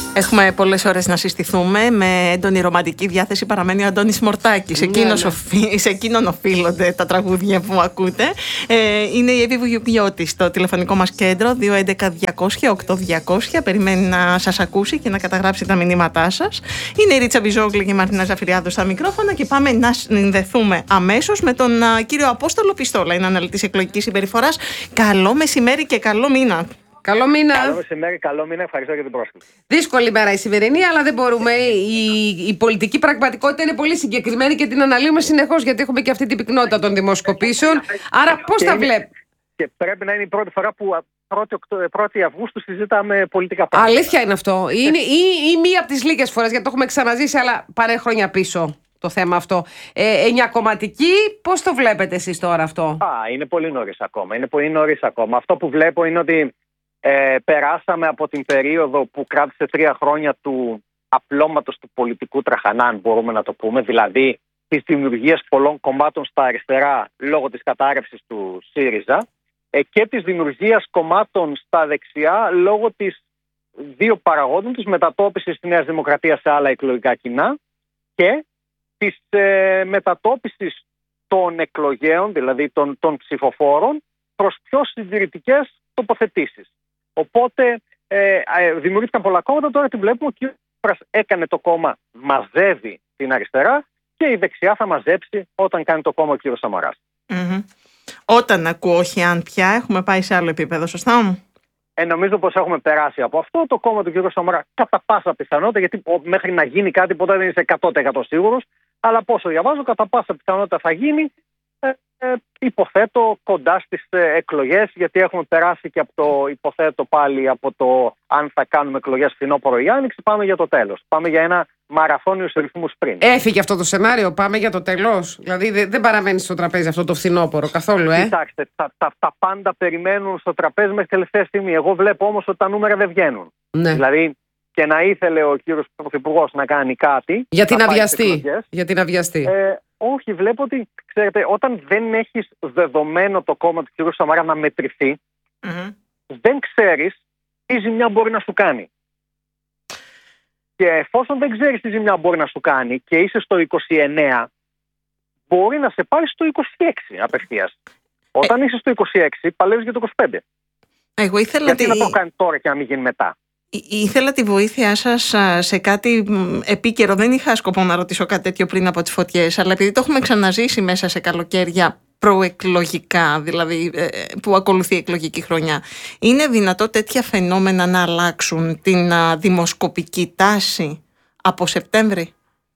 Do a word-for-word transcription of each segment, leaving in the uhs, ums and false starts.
Έχουμε πολλές ώρες να συστηθούμε. Με έντονη ρομαντική διάθεση παραμένει ο Αντώνης Μορτάκης. Ναι, ναι. Οφεί, σε εκείνον οφείλονται τα τραγούδια που ακούτε. Ε, είναι η Εύη Βουγιουκλιώτη στο τηλεφωνικό μας κέντρο δύο έντεκα διακόσια οκτώ διακόσια. Περιμένει να σας ακούσει και να καταγράψει τα μηνύματά σας. Είναι η Ρίτσα Μπιζόγλου και η Μαρτίνα Ζαφυριάδου στα μικρόφωνα και πάμε να συνδεθούμε αμέσως με τον α, κύριο Απόστολο Πιστόλα. Είναι αναλυτής εκλογικής συμπεριφοράς. Καλό μεσημέρι και καλό μήνα. Καλό μήνα. Καλό μεσημέρι, καλό μήνα. Ευχαριστώ για την πρόσκληση. Δύσκολη μέρα η σημερινή, αλλά δεν μπορούμε. Η, η πολιτική πραγματικότητα είναι πολύ συγκεκριμένη και την αναλύουμε συνεχώς, γιατί έχουμε και αυτή την πυκνότητα των δημοσκοπήσεων. Άρα, πώς τα βλέπετε. Και πρέπει να είναι η πρώτη φορά που πρώτη Αυγούστου συζητάμε πολιτικά πράγματα. Αλήθεια είναι αυτό. Είναι, ή, ή μία από τις λίγες φορές, γιατί το έχουμε ξαναζήσει, αλλά πάρε χρόνια πίσω το θέμα αυτό. Ε, εννιακομματική, πώς το βλέπετε εσείς τώρα αυτό? Α, είναι πολύ νωρίς ακόμα. Είναι πολύ νωρίς ακόμα. Αυτό που βλέπω είναι ότι Ε, περάσαμε από την περίοδο που κράτησε τρία χρόνια του απλώματος του πολιτικού τραχανά, αν μπορούμε να το πούμε, δηλαδή της δημιουργίας πολλών κομμάτων στα αριστερά λόγω της κατάρρευσης του ΣΥΡΙΖΑ ε, και της δημιουργίας κομμάτων στα δεξιά λόγω της δύο παραγόντων, της μετατόπισης της Νέας Δημοκρατίας σε άλλα εκλογικά κοινά και της ε, μετατόπισης των εκλογέων, δηλαδή των, των ψηφοφόρων, προς πιο συντηρητικές τοποθετήσεις. Οπότε ε, ε, δημιουργήθηκαν πολλά κόμματα. Τώρα τη βλέπουμε. Ο κ. Τσίπρας έκανε το κόμμα, μαζεύει την αριστερά και η δεξιά θα μαζέψει όταν κάνει το κόμμα ο κ. Σαμαράς. Mm-hmm. Όταν ακούω όχι αν πια έχουμε πάει σε άλλο επίπεδο, σωστά μου? Ε, νομίζω πως έχουμε περάσει από αυτό. Το κόμμα του κ. Σαμαρά κατά πάσα πιθανότητα, γιατί μέχρι να γίνει κάτι ποτέ δεν είσαι εκατό τοις εκατό σίγουρος, αλλά πόσο διαβάζω, κατά πάσα πιθανότητα θα γίνει. Ε, ε, υποθέτω κοντά στις ε, εκλογές, γιατί έχουμε περάσει και από το υποθέτω πάλι από το αν θα κάνουμε εκλογές φθινόπωρο ή άνοιξη, πάμε για το τέλος. Πάμε για ένα μαραθώνιο σε ρυθμούς πριν. Έφυγε αυτό το σενάριο, πάμε για το τέλος. Δηλαδή δεν, δεν παραμένει στο τραπέζι αυτό το φθινόπωρο καθόλου, ε. Κοιτάξτε, τα, τα, τα πάντα περιμένουν στο τραπέζι μέχρι τελευταία στιγμή. Εγώ βλέπω όμως ότι τα νούμερα δεν βγαίνουν. Ναι. Δηλαδή και να ήθελε ο κύριος Πρωθυπουργός να κάνει κάτι. Γιατί να βιαστεί. Γιατί να βιαστεί. Ε, όχι, βλέπω ότι, ξέρετε, όταν δεν έχεις δεδομένο το κόμμα του κ. Σαμαρά να μετρηθεί, mm-hmm. δεν ξέρεις τι ζημιά μπορεί να σου κάνει. Και εφόσον δεν ξέρεις τι ζημιά μπορεί να σου κάνει και είσαι στο είκοσι εννέα, μπορεί να σε πάρει στο είκοσι έξι απευθείας. Όταν ε... είσαι στο είκοσι έξι, παλεύεις για το είκοσι πέντε. Εγώ ήθελα Γιατί τη... να το κάνει τώρα και να μην γίνει μετά. Ήθελα τη βοήθειά σας σε κάτι επίκαιρο. Δεν είχα σκοπό να ρωτήσω κάτι τέτοιο πριν από τις φωτιές, αλλά επειδή το έχουμε ξαναζήσει μέσα σε καλοκαίρια προεκλογικά, δηλαδή που ακολουθεί η εκλογική χρονιά, είναι δυνατό τέτοια φαινόμενα να αλλάξουν την δημοσκοπική τάση από Σεπτέμβρη?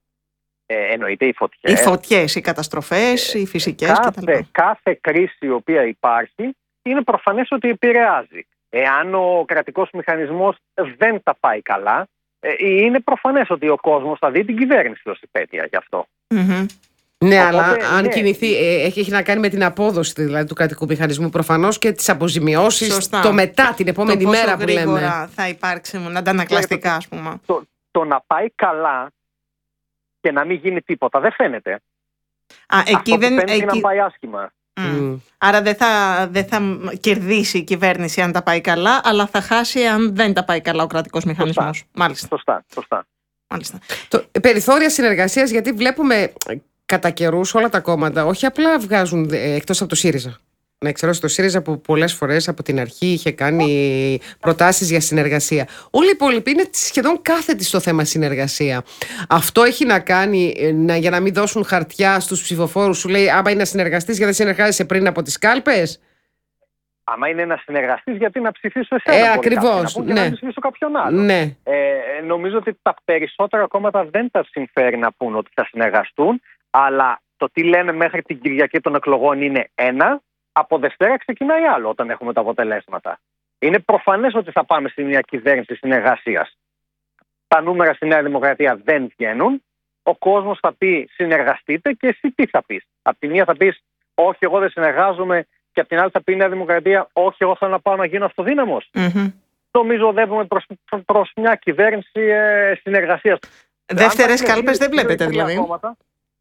Ε, εννοείται οι φωτιές. Οι φωτιές, οι καταστροφές, ε, οι φυσικές κάθε, κτλ. Κάθε κρίση η οποία υπάρχει είναι προφανές ότι επηρεάζει. Εάν ο κρατικός μηχανισμός δεν τα πάει καλά, είναι προφανές ότι ο κόσμος θα δει την κυβέρνηση ως υπέτεια γι' αυτό. Mm-hmm. Ναι, οπότε, αλλά αν ναι. κινηθεί, έχει, έχει να κάνει με την απόδοση δηλαδή, του κρατικού μηχανισμού προφανώς και τις αποζημιώσεις. Σωστά. Το μετά, την επόμενη το μέρα που λέμε. Πόσο γρήγορα θα υπάρξουν αντανακλαστικά, ας πούμε. Το, το να πάει καλά και να μην γίνει τίποτα δεν φαίνεται. Α, εκεί Αυτό δεν, που φαίνεται εκεί... είναι να πάει άσχημα. Mm. Άρα δεν θα, δεν θα κερδίσει η κυβέρνηση αν τα πάει καλά, αλλά θα χάσει αν δεν τα πάει καλά ο κρατικός μηχανισμός. Σωστά. Μάλιστα. Σωστά, σωστά. Μάλιστα. Το, περιθώρια συνεργασίας, γιατί βλέπουμε κατά καιρούς όλα τα κόμματα όχι απλά βγάζουν ε, εκτός από το ΣΥΡΙΖΑ. Να εξαιρέσω το ΣΥΡΙΖΑ που πολλές φορές από την αρχή είχε κάνει προτάσεις για συνεργασία. Όλοι οι υπόλοιποι είναι σχεδόν κάθετοι στο θέμα συνεργασία. Αυτό έχει να κάνει να, για να μην δώσουν χαρτιά στους ψηφοφόρους. Σου λέει άμα είναι να συνεργαστείς γιατί δεν συνεργάζεσαι πριν από τις κάλπες. Άμα είναι να συνεργαστείς γιατί να ψηφίσω εσένα. Ε, ακριβώς. Να, ναι. να ψηφίσω κάποιον άλλο. Ναι. Ε, νομίζω ότι τα περισσότερα κόμματα δεν τα συμφέρει να πούν ότι θα συνεργαστούν, αλλά το τι λένε μέχρι την Κυριακή των εκλογών είναι ένα. Από Δευτέρα ξεκινάει άλλο όταν έχουμε τα αποτελέσματα. Είναι προφανές ότι θα πάμε σε μια κυβέρνηση συνεργασίας. Τα νούμερα στη Νέα Δημοκρατία δεν βγαίνουν. Ο κόσμος θα πει συνεργαστείτε και εσύ τι θα πεις? Απ' τη μία θα πεις όχι εγώ δεν συνεργάζομαι και απ' την άλλη θα πει η Νέα Δημοκρατία όχι εγώ θέλω να πάω να γίνω αυτοδύναμος. Mm-hmm. Νομίζω οδεύουμε προς, προς μια κυβέρνηση ε, συνεργασίας. Δεύτερες κάλπες δεν βλέπετε δηλαδή? Κόμματα,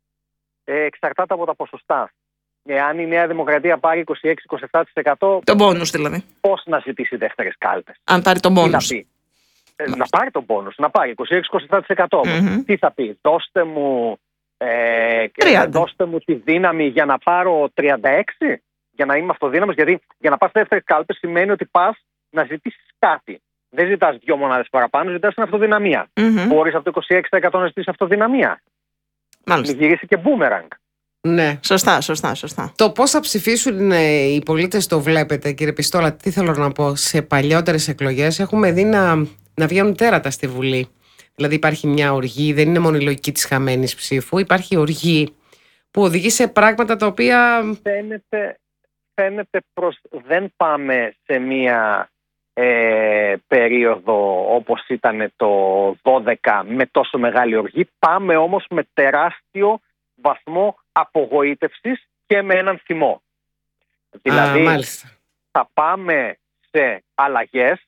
ε, εξαρτάται από τα ποσοστά. Εάν η Νέα Δημοκρατία πάρει είκοσι έξι με είκοσι επτά τοις εκατό. Το μπόνους δηλαδή. Πώς να ζητήσει δεύτερες κάλπες? Αν πάρει το μπόνους. να πάρει τον πόνους, να πάρει είκοσι έξι με είκοσι επτά τοις εκατό. Mm-hmm. Τι θα πει, δώστε μου, ε, δώστε μου τη δύναμη για να πάρω τριάντα έξι, για να είμαι αυτοδύναμος, γιατί για να πας σε δεύτερες κάλπες σημαίνει ότι πας να ζητήσεις κάτι. Δεν ζητάς δύο μονάδες παραπάνω, ζητάς την αυτοδυναμία. Mm-hmm. Μπορείς από το είκοσι έξι τοις εκατό να ζητήσεις αυτοδυναμία. Μάλιστα. Μην γυρίσει και μπούμεραγκ. Ναι, σωστά, σωστά, σωστά. Το πώς θα ψηφίσουν οι πολίτες το βλέπετε, κύριε Πιστόλα. Τι θέλω να πω, σε παλιότερες εκλογές έχουμε δει να, να βγαίνουν τέρατα στη Βουλή. Δηλαδή υπάρχει μια οργή, δεν είναι μόνο η λογική της χαμένης ψήφου, υπάρχει οργή που οδηγεί σε πράγματα τα οποία... Φαίνεται, φαίνεται προς... δεν πάμε σε μια ε, περίοδο όπως ήταν το δώδεκα με τόσο μεγάλη οργή, πάμε όμως με τεράστιο βαθμό απογοήτευσης και με έναν θυμό. Δηλαδή Α, θα πάμε σε αλλαγές,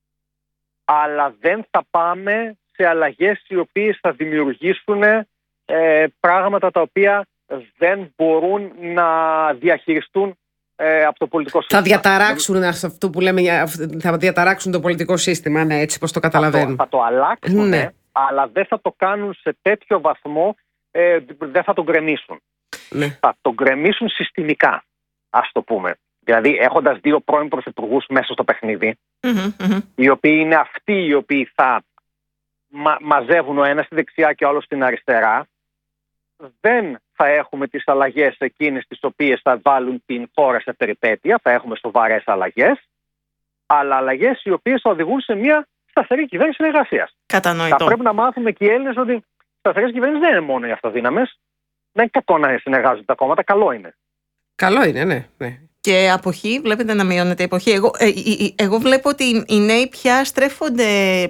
αλλά δεν θα πάμε σε αλλαγές οι οποίες θα δημιουργήσουν ε, πράγματα τα οποία δεν μπορούν να διαχειριστούν ε, από το πολιτικό σύστημα. Θα διαταράξουν αυτό που λέμε, θα διαταράξουν το πολιτικό σύστημα, ναι, έτσι πως το καταλαβαίνουν. Θα το, θα το αλλάξουν, ναι, αλλά δεν θα το κάνουν σε τέτοιο βαθμό, ε, δεν θα τον γκρεμίσουν. Ναι. Θα τον γκρεμίσουν συστημικά, ας το πούμε. Δηλαδή έχοντας δύο πρώην πρωθυπουργούς μέσα στο παιχνίδι, mm-hmm, mm-hmm. οι οποίοι είναι αυτοί οι οποίοι θα μα- μαζεύουν ο ένας στη δεξιά και ο άλλος στην αριστερά, δεν θα έχουμε τις αλλαγές εκείνες τις οποίες θα βάλουν την χώρα σε περιπέτεια, θα έχουμε σοβαρές αλλαγές, αλλά αλλαγές οι οποίες θα οδηγούν σε μια σταθερή κυβέρνηση συνεργασίας. Κατανοητό. Θα πρέπει να μάθουμε και οι Έλληνες ότι σταθερές κυβέρνησεις δεν είναι μόνο οι αυτοδύναμες. Δεν είναι κακό να συνεργάζονται τα κόμματα, καλό είναι. Καλό είναι, ναι. ναι. Και αποχή, βλέπετε να μειώνεται η αποχή. Εγώ, ε, ε, ε, εγώ βλέπω ότι οι νέοι πια στρέφονται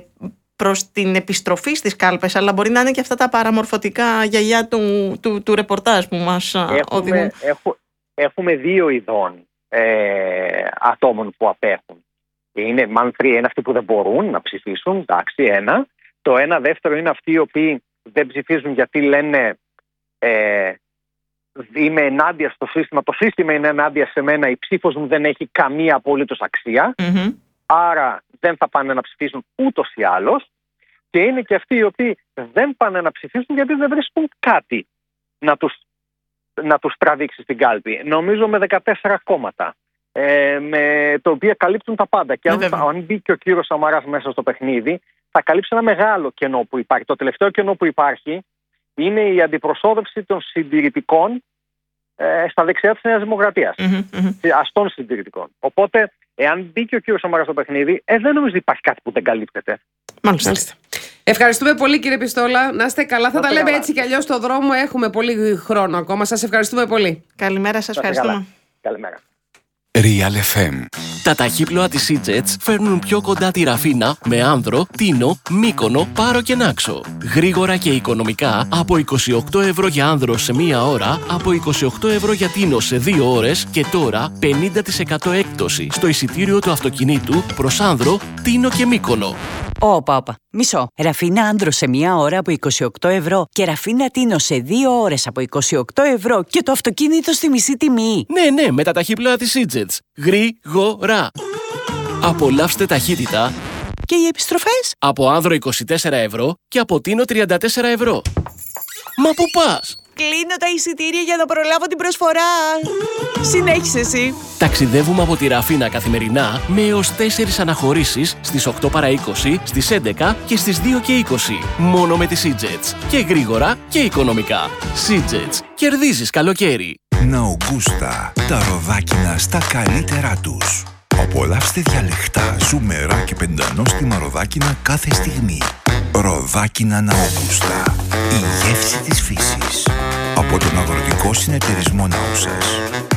προς την επιστροφή στις κάλπες, αλλά μπορεί να είναι και αυτά τα παραμορφωτικά γιαγιά του, του, του ρεπορτάζ που μας έχουμε, οδηγούν. Έχουμε, έχουμε δύο ειδών ε, ατόμων που απέχουν. Είναι, μάλλον τρία, είναι αυτοί που δεν μπορούν να ψηφίσουν, εντάξει, ένα. Το ένα δεύτερο είναι αυτοί οι οποίοι δεν ψηφίζουν γιατί λένε ε, είμαι ενάντια στο σύστημα, το σύστημα είναι ενάντια σε μένα, η ψήφος μου δεν έχει καμία απολύτως αξία, mm-hmm. άρα δεν θα πάνε να ψηφίσουν ούτως ή άλλως. Και είναι και αυτοί οι οποίοι δεν πάνε να ψηφίσουν γιατί δεν βρίσκουν κάτι να τους, να τους τραβήξει στην κάλπη. Νομίζω με δεκατέσσερα κόμματα, ε, με, τα οποία καλύπτουν τα πάντα. Και αν, αν μπει και ο κύριος Σαμαράς μέσα στο παιχνίδι, θα καλύψει ένα μεγάλο κενό που υπάρχει. Το τελευταίο κενό που υπάρχει είναι η αντιπροσώπευση των συντηρητικών ε, στα δεξιά της Νέας Δημοκρατίας. Mm-hmm, mm-hmm. Αστών συντηρητικών. Οπότε, εάν μπει και ο κύριος Σαμαράς στο παιχνίδι, ε, δεν νομίζω ότι υπάρχει κάτι που δεν καλύπτεται. Μάλιστα. Ευχαριστούμε πολύ, κύριε Πιστόλα. Να είστε καλά. Θα τα λέμε καλά. Έτσι κι αλλιώς στο δρόμο. Έχουμε πολύ χρόνο ακόμα. Σας ευχαριστούμε πολύ. Καλημέρα σας. Ευχαριστούμε. Καλά. Καλημέρα. Real εφ εμ. Τα ταχύπλοα της E-Jets φέρνουν πιο κοντά τη Ραφίνα με Άνδρο, Τίνο, Μύκονο, Πάρο και Νάξο. Γρήγορα και οικονομικά από είκοσι οκτώ ευρώ για Άνδρο σε μία ώρα, από είκοσι οκτώ ευρώ για Τίνο σε δύο ώρες και τώρα πενήντα τοις εκατό έκπτωση στο εισιτήριο του αυτοκινήτου προς Άνδρο, Τίνο και Μύκονο. Όπα, όπα. Μισό. Ραφίνα Άνδρο σε μία ώρα από είκοσι οκτώ ευρώ και Ραφίνα Τίνο σε δύο ώρες από είκοσι οκτώ ευρώ και το αυτοκίνητο στη μισή τιμή. Ναι, ναι, με τα ταχύπλοα της E-Jets. Γρήγορα. Απολαύστε ταχύτητα. Και οι επιστροφές? Από Άνδρο είκοσι τέσσερα ευρώ και από Τίνο τριάντα τέσσερα ευρώ. Μα πού πας? Κλείνω τα εισιτήρια για να προλάβω την προσφορά. Συνέχισε εσύ. Ταξιδεύουμε από τη Ραφίνα καθημερινά με έως τέσσερις αναχωρήσεις στις οκτώ παρά είκοσι, στις έντεκα και στις δύο και είκοσι. Μόνο με τις E-Jets. Και γρήγορα και οικονομικά. E-Jets. Κερδίζεις καλοκαίρι. Ναουγκούστα. Τα ροδάκινα στα καλύτερά τους. Απολαύστε διαλεκτά, ζουμερά και πεντανόστιμα ροδάκινα κάθε στιγμή. Ροδάκινα Ναουγκούστα. Η γεύση της φύσης. Από τον Αγροτικό Συνεταιρισμό Νάουσας.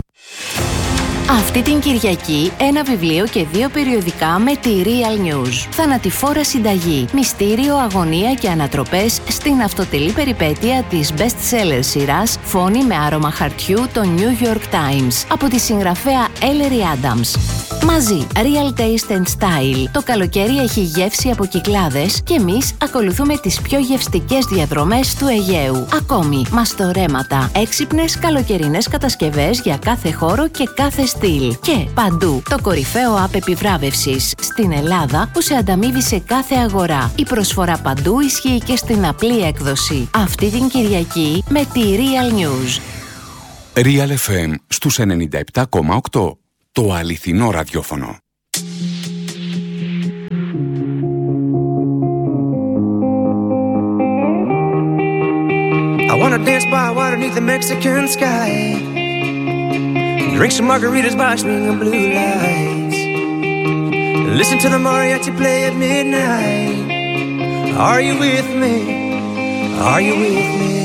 Αυτή την Κυριακή ένα βιβλίο και δύο περιοδικά με τη Real News. Θανατηφόρα συνταγή, μυστήριο, αγωνία και ανατροπές στην αυτοτελή περιπέτεια της best-seller σειράς Φόνη με άρωμα χαρτιού, το New York Times, από τη συγγραφέα Ellery Adams. Μαζί, Real Taste and Style. Το καλοκαίρι έχει γεύση από Κυκλάδες και εμείς ακολουθούμε τις πιο γευστικές διαδρομές του Αιγαίου. Ακόμη, μαστορέματα, έξυπνες καλοκαιρινές κατασκευές για κάθε χώρο και κάθε στυλ. Και παντού, το κορυφαίο app επιβράβευσης στην Ελλάδα που σε ανταμείβει σε κάθε αγορά. Η προσφορά παντού ισχύει και στην απλή έκδοση. Αυτή την Κυριακή με τη Real News. Real εφ εμ στους ενενήντα επτά κόμμα οκτώ. Το αληθινό ραδιόφωνο. I wanna dance by water beneath the Mexican sky. Drink some margaritas by swinging blue lights. Listen to the mariachi play at midnight. Are you with me? Are you with me?